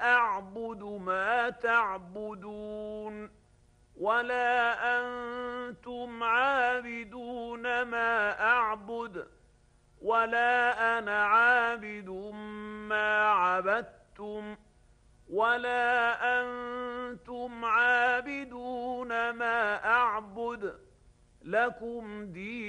أعبد ما تعبدون ولا أنتم عابدون ما أعبد ولا أنا عابد ما عبدتم ولا أنتم عابدون ما أعبد لكم دين